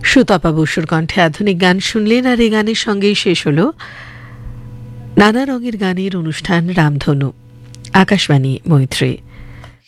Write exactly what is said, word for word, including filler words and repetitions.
সুতপা বসুর কণ্ঠে আধুনিক গান শুনলেন, আর এই গানের সঙ্গেই শেষ হলো নানা রঙের গানের অনুষ্ঠান রামধনু। আকাশবাণী মৈত্রী।